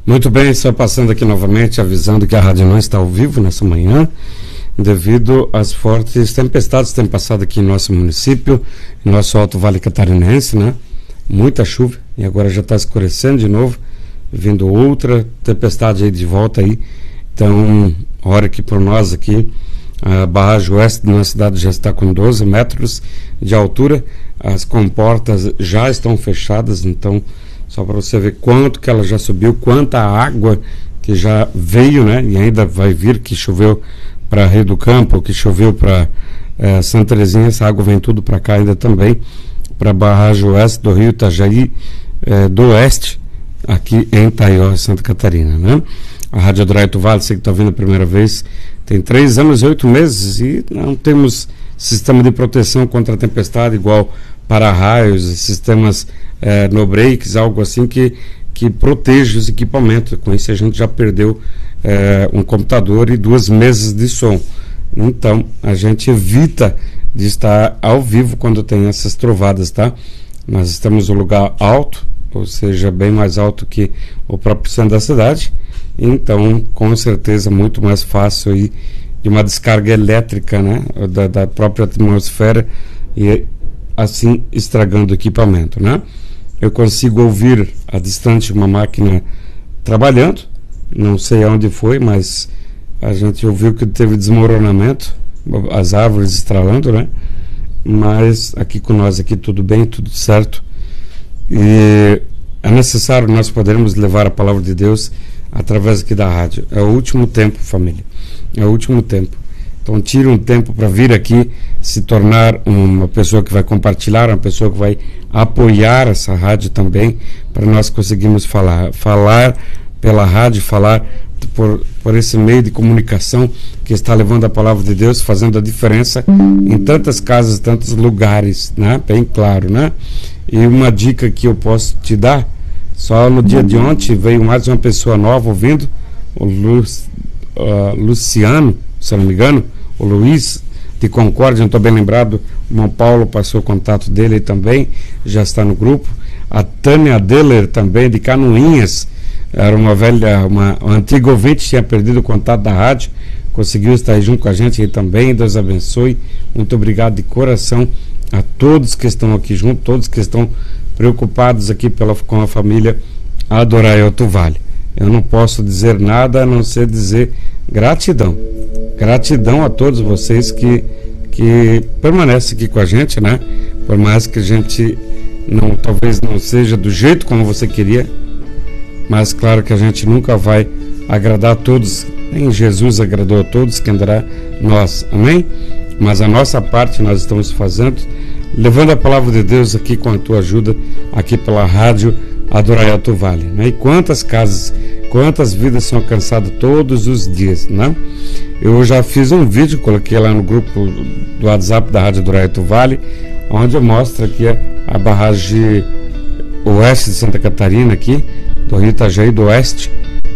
Muito bem, só passando aqui novamente, avisando que a rádio não está ao vivo nessa manhã, devido às fortes tempestades que têm passado aqui em nosso município, em nosso Alto Vale Catarinense, né? Muita chuva, e agora já está escurecendo de novo, vindo outra tempestade aí de volta aí. Então, hora que por nós aqui, a barragem oeste da nossa cidade já está com 12 metros de altura, as comportas já estão fechadas, então, só para você ver quanto que ela já subiu, quanta água que já veio, né? E ainda vai vir, que choveu para Rio do Campo, que choveu para Santa Terezinha, essa água vem tudo para cá ainda também, para a barragem oeste do Rio Itajaí do Oeste, aqui em Itaió, Santa Catarina, né? A Rádio Adoraito Vale, você que está vindo a primeira vez, tem 3 anos e 8 meses e não temos sistema de proteção contra a tempestade igual para-raios, sistemas no-breaks, algo assim que proteja os equipamentos. Com isso a gente já perdeu um computador e 2 mesas de som. Então a gente evita de estar ao vivo quando tem essas trovadas, tá? Nós estamos em um lugar alto, ou seja, bem mais alto que o próprio centro da cidade. Então, com certeza, muito mais fácil aí de uma descarga elétrica, né, da própria atmosfera e assim estragando o equipamento, né? Eu consigo ouvir a distante uma máquina trabalhando, não sei aonde foi, mas a gente ouviu que teve desmoronamento, as árvores estralando, né? Mas aqui com nós aqui tudo bem, tudo certo. E é necessário nós podermos levar a palavra de Deus através aqui da rádio. É o último tempo, família. É o último tempo. Então tire um tempo para vir aqui, se tornar uma pessoa que vai compartilhar, uma pessoa que vai apoiar essa rádio também, para nós conseguirmos falar pela rádio, falar por esse meio de comunicação que está levando a palavra de Deus, fazendo a diferença em tantas casas, tantos lugares, né? Bem claro, né? E uma dica que eu posso te dar: só no dia de ontem veio mais uma pessoa nova ouvindo, o Luciano, se eu não me engano, o Luiz de Concórdia, não estou bem lembrado, o irmão Paulo passou o contato dele também, já está no grupo. A Tânia Deller também, de Canoinhas, era uma antiga ouvinte, tinha perdido o contato da rádio, conseguiu estar aí junto com a gente aí também. Deus abençoe, muito obrigado de coração a todos que estão aqui junto, todos que estão preocupados aqui com a família Adoraito Vale. Eu não posso dizer nada a não ser dizer gratidão. Gratidão a todos vocês que permanecem aqui com a gente, né? Por mais que a gente talvez não seja do jeito como você queria, mas claro que a gente nunca vai agradar a todos, nem Jesus agradou a todos, quem dará nós, amém? Mas a nossa parte nós estamos fazendo, levando a palavra de Deus aqui com a tua ajuda, aqui pela rádio Adoraito Vale, né? E quantas casas, quantas vidas são alcançadas todos os dias, né? Eu já fiz um vídeo, coloquei lá no grupo do WhatsApp da rádio Adoraito Vale, onde eu mostro aqui a barragem oeste de Santa Catarina aqui, do Rio Itajaí do Oeste,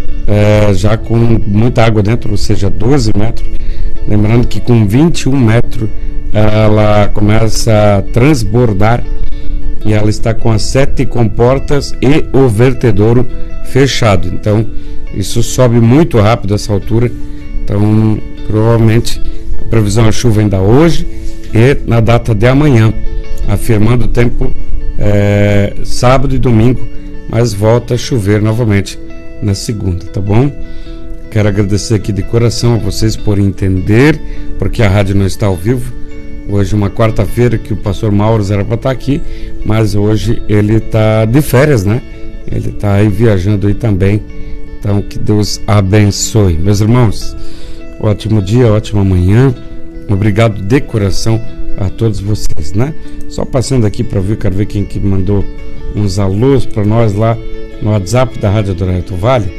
já com muita água dentro, ou seja, 12 metros. Lembrando que com 21 metros ela começa a transbordar e ela está com as 7 comportas e o vertedouro fechado. Então, isso sobe muito rápido essa altura. Então, provavelmente, a previsão é chuva ainda hoje e na data de amanhã, afirmando o tempo sábado e domingo, mas volta a chover novamente na segunda, tá bom? Quero agradecer aqui de coração a vocês por entender, porque a rádio não está ao vivo. Hoje é uma quarta-feira que o pastor Mauro era para estar aqui, mas hoje ele está de férias, né? Ele está aí viajando aí também. Então que Deus abençoe. Meus irmãos, ótimo dia, ótima manhã. Obrigado de coração a todos vocês, né? Só passando aqui para ver, quero ver quem que mandou uns alôs para nós lá no WhatsApp da Rádio Adoraito Vale.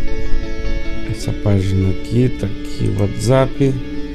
Essa página aqui, tá aqui o WhatsApp.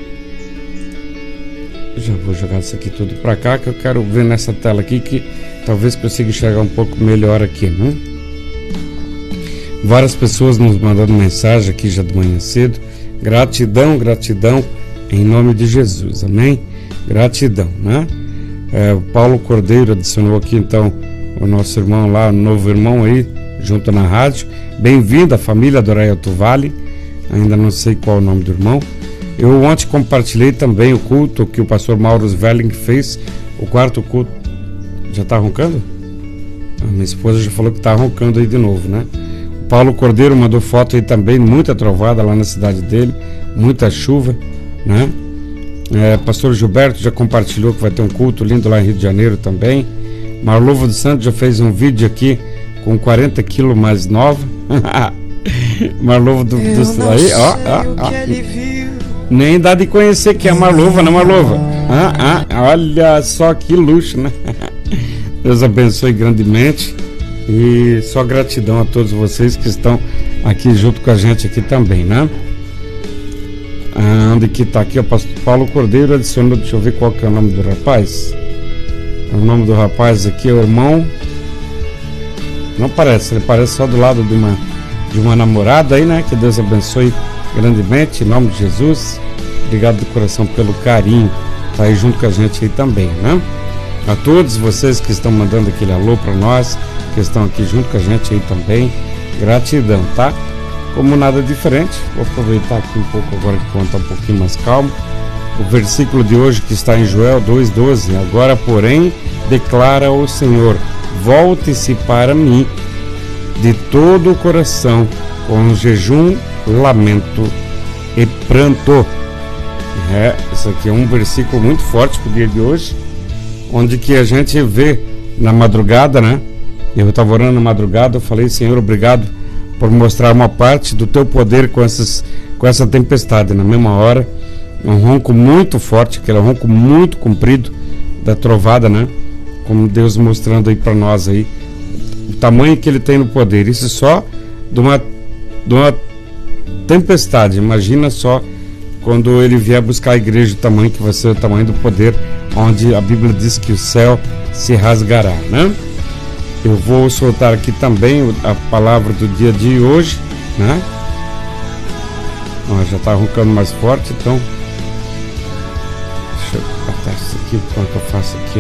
Já vou jogar isso aqui tudo para cá, que eu quero ver nessa tela aqui, que talvez consiga enxergar um pouco melhor aqui, né? Várias pessoas nos mandando mensagem aqui já de manhã cedo. Gratidão, gratidão, em nome de Jesus, amém? Gratidão, né? O Paulo Cordeiro adicionou aqui então o nosso irmão lá, o novo irmão aí, junto na rádio. Bem-vindo à família do Arraial Vale. Ainda não sei qual é o nome do irmão. Eu ontem compartilhei também o culto que o pastor Mauro Svelling fez, o quarto culto. Já está roncando? A minha esposa já falou que está roncando aí de novo, né? O Paulo Cordeiro mandou foto aí também, muita trovada lá na cidade dele, muita chuva, né? Pastor Gilberto já compartilhou que vai ter um culto lindo lá em Rio de Janeiro também. Marluva dos Santos já fez um vídeo aqui com 40 quilos mais nova. Marluva dos aí, ó. Nem dá de conhecer que é Marluva, né, Marluva? Olha só que luxo, né? Deus abençoe grandemente. E só gratidão a todos vocês que estão aqui junto com a gente aqui também, né? Onde que tá aqui? O pastor Paulo Cordeiro adicionou, deixa eu ver qual que é o nome do rapaz. O nome do rapaz aqui é o irmão. Não parece, ele parece só do lado de uma namorada aí, né? Que Deus abençoe grandemente, em nome de Jesus. Obrigado de coração pelo carinho, tá aí junto com a gente aí também, né? A todos vocês que estão mandando aquele alô para nós, que estão aqui junto com a gente aí também, gratidão, tá? Como nada diferente, vou aproveitar aqui um pouco agora que conta um pouquinho mais calmo. O versículo de hoje que está em Joel 2,12: agora, porém, declara o Senhor, volte-se para mim de todo o coração, com jejum, lamento e pranto. Esse aqui é um versículo muito forte para o dia de hoje, onde que a gente vê na madrugada, né? Eu estava orando na madrugada, eu falei, Senhor, obrigado por mostrar uma parte do teu poder com essa tempestade. Na mesma hora, um ronco muito forte, aquele ronco muito comprido da trovada, né? Como Deus mostrando aí para nós aí o tamanho que ele tem no poder. Isso só de uma tempestade. Imagina só quando ele vier buscar a igreja, o tamanho que vai ser, o tamanho do poder, onde a Bíblia diz que o céu se rasgará, né? Eu vou soltar aqui também a palavra do dia de hoje, né? Já está roncando mais forte, então deixa eu botar isso aqui, como é que eu faço aqui?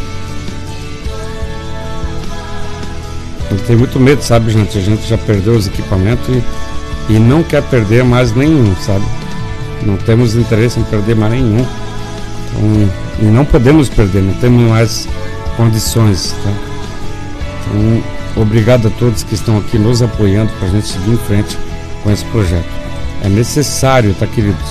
Ele tem muito medo, sabe, gente? A gente já perdeu os equipamentos e não quer perder mais nenhum, sabe? Não temos interesse em perder mais nenhum. Então, e não podemos perder, não temos mais condições, tá? Então, obrigado a todos que estão aqui nos apoiando para a gente seguir em frente com esse projeto. É necessário, tá, queridos?